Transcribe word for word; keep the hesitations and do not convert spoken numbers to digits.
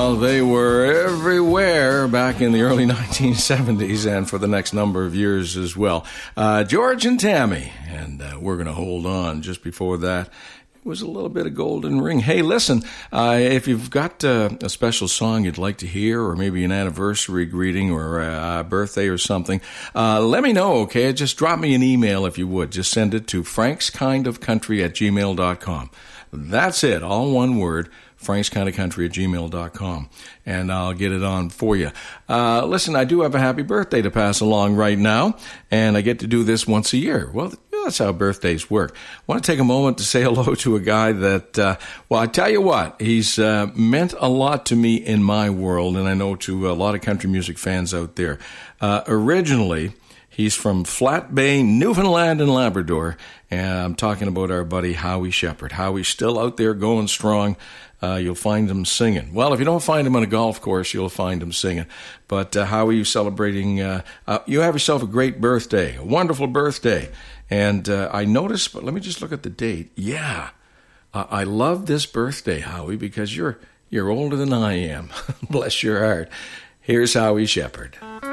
Well, they were everywhere back in the early nineteen seventies and for the next number of years as well. Uh, George and Tammy, and uh, we're going to hold on. Just before that, it was a little bit of Golden Ring. Hey, listen, uh, if you've got uh, a special song you'd like to hear, or maybe an anniversary greeting or a birthday or something, uh, let me know, okay? Just drop me an email if you would. Just send it to frankskindofcountry at gmail dot com. That's it, all one word. frankskindofcountry at gmail dot com, and I'll get it on for you. Uh, listen, I do have a happy birthday to pass along right now, and I get to do this once a year. Well, that's how birthdays work. I want to take a moment to say hello to a guy that, uh, well, I tell you what, he's uh, meant a lot to me in my world, and I know to a lot of country music fans out there. Uh, originally, he's from Flat Bay, Newfoundland and Labrador, and I'm talking about our buddy Howie Shepherd. Howie's still out there going strong. Uh, you'll find him singing. Well, if you don't find him on a golf course, you'll find him singing. But uh, Howie, you celebrating, uh, uh, you have yourself a great birthday, a wonderful birthday. And uh, I noticed, but let me just look at the date. Yeah, uh, I love this birthday, Howie, because you're you're older than I am. Bless your heart. Here's Howie Shepherd.